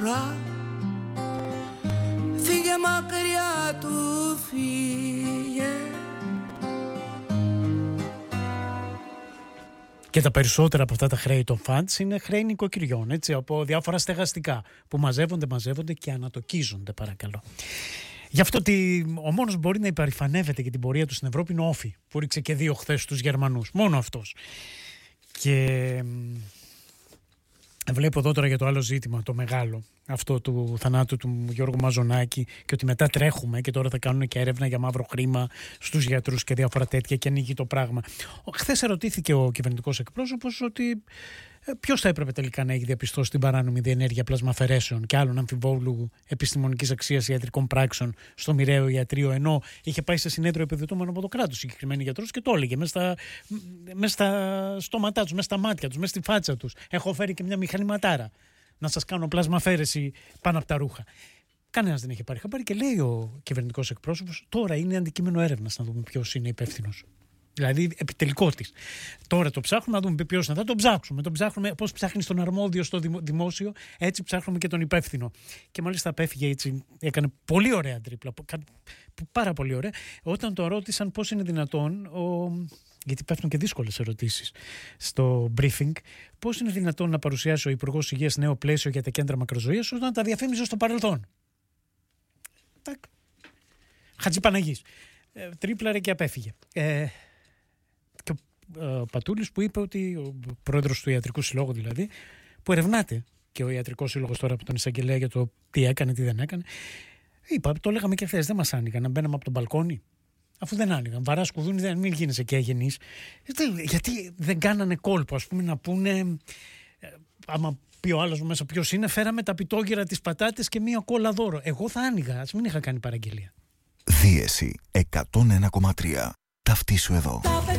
τώρα. Φύγε μακριά του, φύγε. Και τα περισσότερα από αυτά τα χρέη των φαντς είναι χρέη νοικοκυριών, έτσι, από διάφορα στεγαστικά που μαζεύονται και ανατοκίζονται, παρακαλώ. Γι' αυτό ότι ο μόνος μπορεί να υπερηφανεύεται για την πορεία του στην Ευρώπη είναι ο Όφη, που ρίξε και 2 χθες στους Γερμανούς. Μόνο αυτός. Και βλέπω εδώ τώρα για το άλλο ζήτημα, το μεγάλο, αυτό του θανάτου του Γιώργου Μαζονάκη, και ότι μετά τρέχουμε και τώρα θα κάνουν και έρευνα για μαύρο χρήμα στους γιατρούς και διάφορα τέτοια, και ανοίγει το πράγμα. Χθες ερωτήθηκε ο κυβερνητικός εκπρόσωπος ότι ποιος θα έπρεπε τελικά να έχει διαπιστώσει την παράνομη διενέργεια πλασμαφαιρέσεων και άλλων αμφιβόλου επιστημονικής αξίας ιατρικών πράξεων στο μοιραίο ιατρείο, ενώ είχε πάει σε συνέδριο επιδοτούμενο από το κράτος συγκεκριμένοι γιατρούς και το έλεγε μέσα στα στόματά τους, μέσα στα μάτια τους, μέσα στη φάτσα τους. Έχω φέρει και μια μηχανηματάρα να σας κάνω πλασμαφέρεση πάνω από τα ρούχα. Κανένας δεν είχε πάρει χαμπάρι και λέει ο κυβερνητικός εκπρόσωπος, τώρα είναι αντικείμενο έρευνας να δούμε ποιος είναι υπεύθυνος. Δηλαδή επιτελικό της. Τώρα το ψάχνουμε να δούμε ποιος είναι. Θα τον ψάξουμε. Τον ψάχνουμε πώς ψάχνει τον αρμόδιο στο δημόσιο, έτσι ψάχνουμε και τον υπεύθυνο. Και μάλιστα απέφυγε έτσι, έκανε πολύ ωραία τρίπλα. Πάρα πολύ ωραία. Όταν το ρώτησαν πώς είναι δυνατόν, γιατί πέφτουν και δύσκολες ερωτήσεις στο briefing, πώς είναι δυνατόν να παρουσιάσει ο Υπουργός Υγείας νέο πλαίσιο για τα κέντρα μακροζωίας όταν τα διαφήμιζε στο παρελθόν. Χατζηπαναγής. Τρίπλαρε και απέφυγε. Και ο Πατούλης που είπε ότι ο πρόεδρος του Ιατρικού Συλλόγου, δηλαδή, που ερευνάται και ο Ιατρικός Σύλλογος τώρα από τον εισαγγελέα για το τι έκανε, τι δεν έκανε, είπα, το λέγαμε και χθες, δεν μας άνοιγαν να μπαίναμε από τον μπαλκόνι, αφού δεν άνοιγαν. Βαρά σκουδούνι, μην γίνεσαι και αγενής. Γιατί δεν κάνανε κόλπο, ας πούμε, να πούνε, άμα πει ο άλλος μέσα ποιος είναι, φέραμε τα πιτόγυρα, τις πατάτες και μία κόλλα δώρο. Εγώ θα άνοιγα, ας μην είχα κάνει παραγγελία. Δίεση 101,3. Ταυτίσου εδώ.